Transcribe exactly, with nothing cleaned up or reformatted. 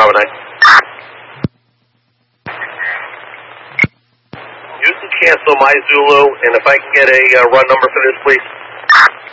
Bravo nine. You can cancel my Zulu, and if I can get a uh, run number for this, please.